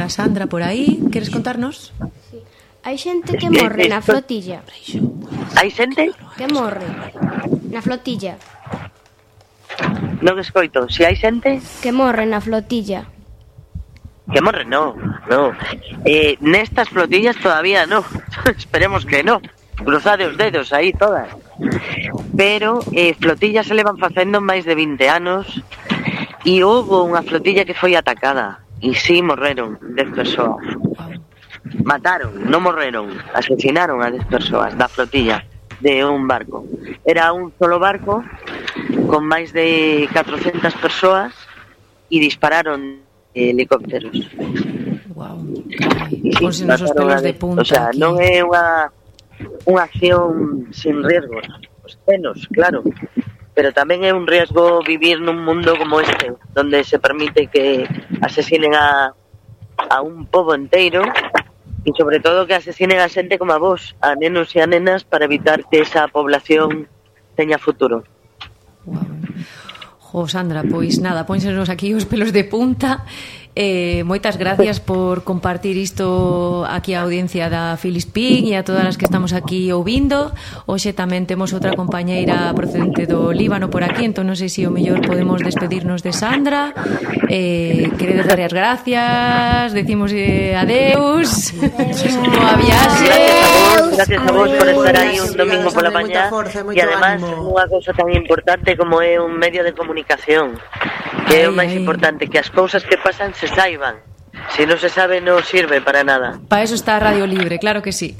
está Sandra por aí. Queres contarnos? Sí. Hai xente que morre na flotilla. Hai xente? Que morre na flotilla. Non escoito. Si hai xente? Que morre na flotilla. Que morre, no. Nestas flotillas todavía no. Esperemos que no. Cruzade os dedos aí todas. Pero flotillas se levan facendo máis de 20 anos e houve unha flotilla que foi atacada e si morreron 10 persoas. Mataron, non morreron, asesinaron a 10 persoas da flotilla de un barco. Era un solo barco con máis de 400 persoas e dispararon helicópteros. Wow, ponse nos os pelos de punta. O sea, aquí. Non é unha acción sin riesgos, os menos, claro, pero tamén é un riesgo vivir nun mundo como este, donde se permite que asesinen a un pobo inteiro e sobre todo que asesinen a xente como a vos, a nenos e a nenas, para evitar que esa población teña futuro. Wow. Jo, Sandra, pois nada, pónsenos aquí os pelos de punta. Moitas gracias por compartir isto aquí a audiencia da Filispín e a todas as que estamos aquí ouvindo. Hoxe tamén temos outra compañeira procedente do Líbano por aquí, entón non sei se o mellor podemos despedirnos de Sandra. Queredes dar as gracias, decimos adeus. Boa viaxe. Gracias a vos por estar aí un domingo pola mañá e además unha cousa tan importante como é un medio de comunicación, que é o máis importante, que as cousas que pasan se saiban. Se non se sabe, non sirve para nada. Para eso está Radio Libre, claro que sí.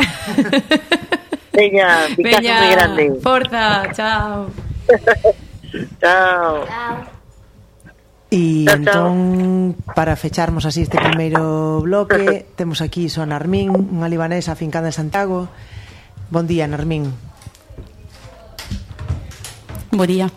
Veña, Picasso moi grande. Forza, chao. Chao. E entón, para fecharmos así este primeiro bloque, temos aquí a Narmín, unha libanesa afincada en Santiago. Bon día, Narmín. Bon día.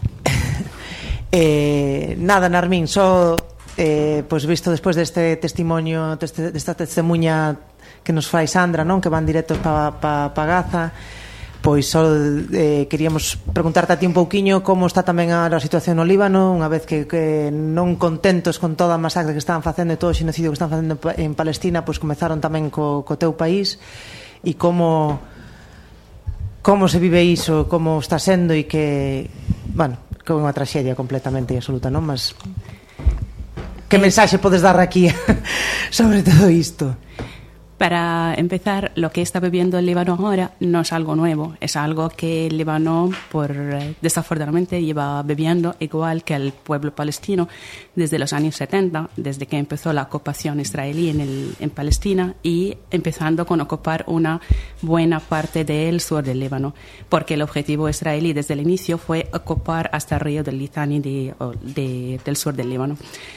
Nada, Narmín, só pois visto despois deste testimonio, desta testemunha que nos fai Sandra, non, que van directos pa Gaza, pois só queríamos preguntarte a ti un pouquiño como está tamén a situación no Líbano, unha vez que non contentos con toda a masacre que están facendo e todo o xenocidio que están facendo en Palestina, pois comezaron tamén co teu país, e como se vive iso, como está sendo, e que, bueno, que é unha traxedia completamente e absoluta, non? Mas que mensaxe podes dar aquí sobre todo isto? Para empezar, lo que está viviendo el Líbano ahora no es algo nuevo, es algo que el Líbano, desafortunadamente, lleva viviendo igual que el pueblo palestino desde los años 70, desde que empezó la ocupación israelí en Palestina y empezando con ocupar una buena parte del sur del Líbano, porque el objetivo israelí desde el inicio fue ocupar hasta el río del Litani del sur del Líbano.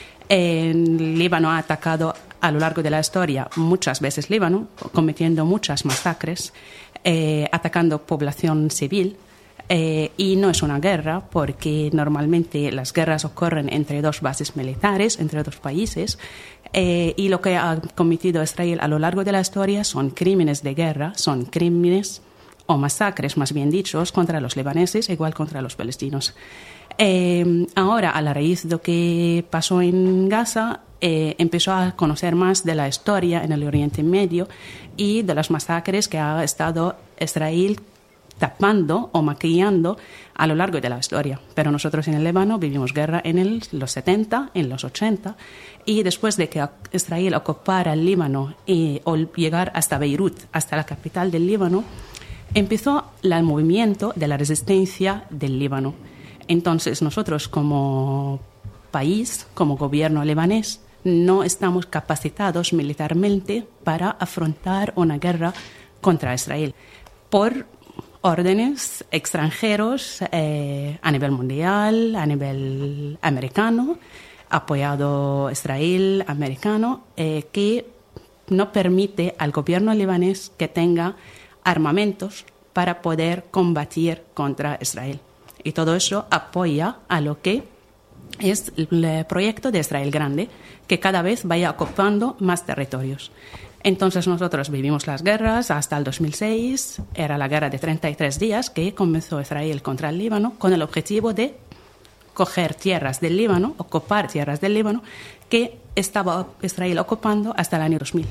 El Líbano ha atacado a lo largo de la historia muchas veces Líbano, cometiendo muchas masacres, atacando población civil, y no es una guerra porque normalmente las guerras ocurren entre dos bases militares, entre dos países, y lo que ha cometido Israel a lo largo de la historia son crímenes de guerra, son crímenes o masacres, más bien dichos, contra los libaneses, igual contra los palestinos. Ahora, a la raíz de lo que pasó en Gaza, empezó a conocer más de la historia en el Oriente Medio y de las masacres que ha estado Israel tapando o maquillando a lo largo de la historia. Pero nosotros en el Líbano vivimos guerra en los 70, en los 80, y después de que Israel ocupara el Líbano o llegar hasta Beirut, hasta la capital del Líbano, empezó el movimiento de la resistencia del Líbano. Entonces nosotros como país, como gobierno libanés, no estamos capacitados militarmente para afrontar una guerra contra Israel por órdenes extranjeros a nivel mundial, a nivel americano, apoyado Israel americano, que no permite al gobierno libanés que tenga armamentos para poder combatir contra Israel. Y todo eso apoya a lo que es el proyecto de Israel Grande, que cada vez vaya ocupando más territorios. Entonces nosotros vivimos las guerras hasta el 2006, era la guerra de 33 días que comenzó Israel contra el Líbano con el objetivo de coger tierras del Líbano, ocupar tierras del Líbano que estaba Israel ocupando hasta el año 2000.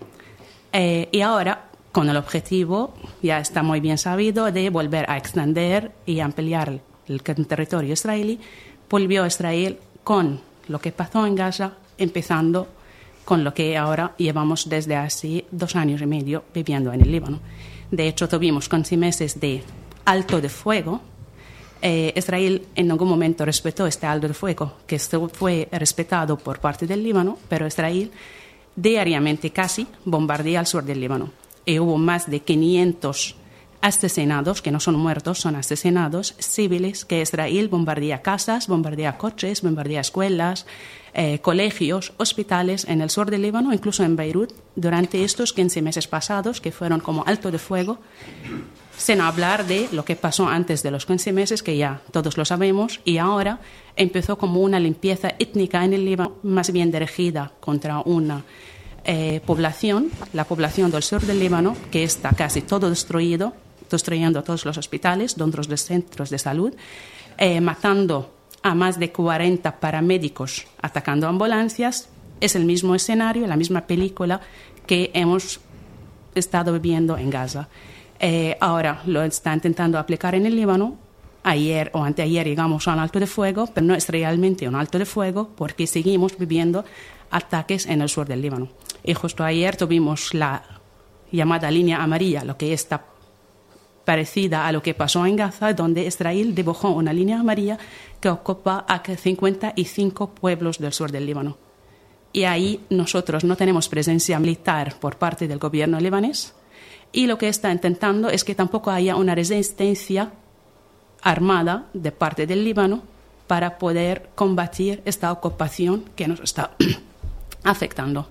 Y ahora, con el objetivo, ya está muy bien sabido, de volver a extender y ampliar el territorio israelí, volvió Israel con lo que pasó en Gaza, empezando con lo que ahora llevamos desde hace 2 años y medio viviendo en el Líbano. De hecho, tuvimos 15 meses de alto de fuego. Israel en algún momento respetó este alto de fuego, que fue respetado por parte del Líbano, pero Israel diariamente casi bombardea al sur del Líbano. Y hubo más de 500 asesinados, que no son muertos, son asesinados civiles, que Israel bombardea casas, bombardea coches, bombardea escuelas, colegios, hospitales en el sur del Líbano, incluso en Beirut, durante estos 15 meses pasados, que fueron como alto de fuego, sin hablar de lo que pasó antes de los 15 meses, que ya todos lo sabemos, y ahora empezó como una limpieza étnica en el Líbano, más bien dirigida contra una población, la población del sur del Líbano, que está casi todo destruido, destruyendo todos los hospitales, todos los centros de salud, matando a más de 40 paramédicos, atacando ambulancias. Es el mismo escenario, la misma película que hemos estado viviendo en Gaza. Ahora lo está intentando aplicar en el Líbano. Ayer o anteayer llegamos a un alto de fuego, pero no es realmente un alto de fuego porque seguimos viviendo ataques en el sur del Líbano. Y justo ayer tuvimos la llamada línea amarilla, lo que está parecida a lo que pasó en Gaza, donde Israel dibujó una línea amarilla que ocupa a 55 pueblos del sur del Líbano. Y ahí nosotros no tenemos presencia militar por parte del gobierno libanés, y lo que está intentando es que tampoco haya una resistencia armada de parte del Líbano para poder combatir esta ocupación que nos está afectando.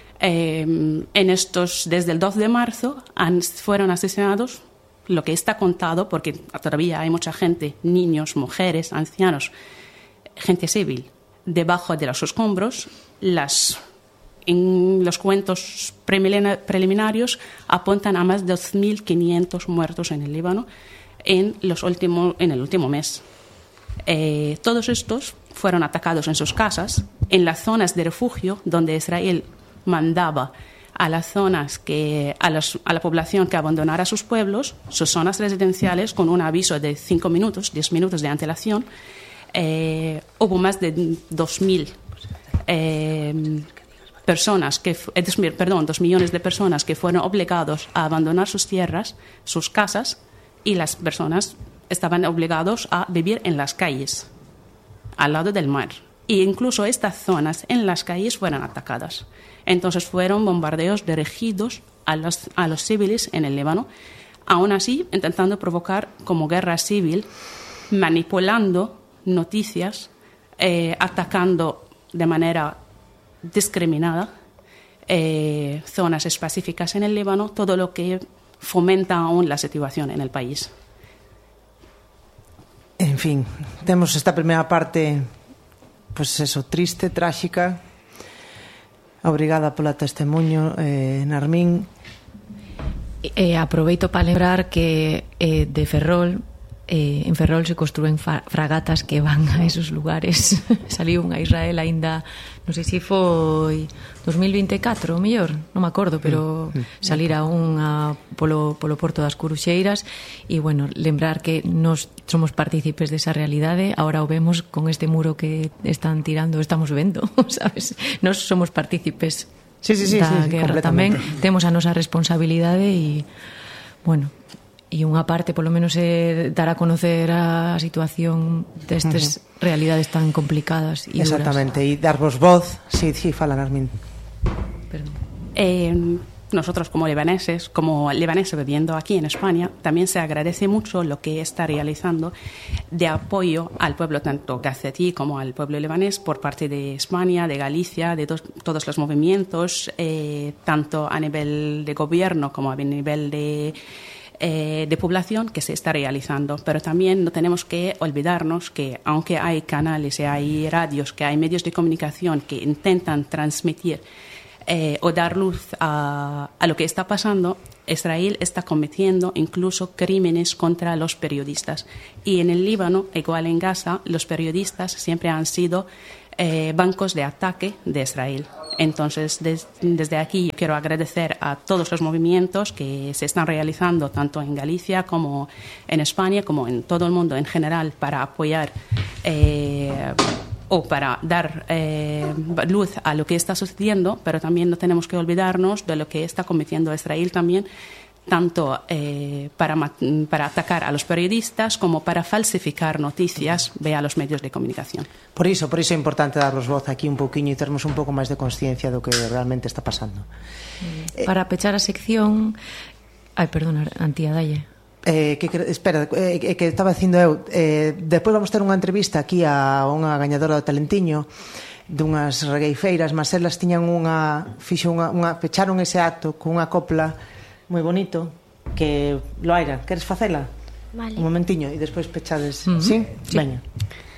Desde el 2 de marzo fueron asesinados, lo que está contado, porque todavía hay mucha gente, niños, mujeres, ancianos, gente civil, debajo de los escombros. En los cuentos preliminarios apuntan a más de 2.500 muertos en el Líbano en el último mes. Todos estos fueron atacados en sus casas, en las zonas de refugio donde Israel mandaba a las zonas a la población que abandonara sus pueblos, sus zonas residenciales, con un aviso de 5 minutos, 10 minutos de antelación. Hubo más de 2.000 2 millones de personas que fueron obligados a abandonar sus tierras, sus casas, y las personas estaban obligados a vivir en las calles, al lado del mar. E incluso estas zonas en las calles fueron atacadas. Entonces fueron bombardeos dirigidos a los civiles en el Líbano, aún así intentando provocar como guerra civil, manipulando noticias, atacando de manera discriminada zonas específicas en el Líbano, todo lo que fomenta aún la situación en el país. En fin, temos esta primeira parte, pois eso, triste, tráxica. Obrigada pola testemunho, Narmín. Aproveito para lembrar que de Ferrol, en Ferrol se construen fragatas que van a esos lugares. Saliu unha Israel aínda, non sei se foi 2024 ou mellor, non me acordo, pero salira unha polo Porto das Curuxeiras. E, bueno, lembrar que nos somos partícipes desa realidade. Ahora o vemos con este muro que están tirando, estamos vendo, sabes? Nos somos partícipes da guerra tamén. Temos a nosa responsabilidade e, bueno, e unha parte, polo menos, é dar a conocer a situación destes realidades tan complicadas e duras. Exactamente, e darvos voz. Sí, fala, Narmín. Nosotros como libaneses viviendo aquí en España, también se agradece mucho lo que está realizando de apoyo al pueblo, tanto gazetí como al pueblo libanés, por parte de España, de Galicia, de todos los movimientos, tanto a nivel de gobierno como a nivel de población, que se está realizando. Pero también no tenemos que olvidarnos que aunque hay canales y hay radios, que hay medios de comunicación que intentan transmitir o dar luz a lo que está pasando, Israel está cometiendo incluso crímenes contra los periodistas. Y en el Líbano, igual en Gaza, los periodistas siempre han sido bancos de ataque de Israel. Entonces, desde aquí quiero agradecer a todos los movimientos que se están realizando tanto en Galicia como en España, como en todo el mundo en general, para apoyar o para dar luz a lo que está sucediendo, pero también no tenemos que olvidarnos de lo que está cometiendo Israel también, tanto para atacar a los periodistas como para falsificar noticias a los medios de comunicación. Por iso é importante darnos voz aquí un pouquiño e termos un pouco máis de consciencia do que realmente está pasando. Para pechar a sección... Ai, perdona, Antía, dalle. Espera, que estaba dicindo eu, despois vamos ter unha entrevista aquí a unha gañadora do Talentiño dunhas regueifeiras, mas elas tiñan pecharon ese acto con unha copla moi bonito que, Loaira, queres facela? Vale. Un momentiño e despois pechades, sí? Veña.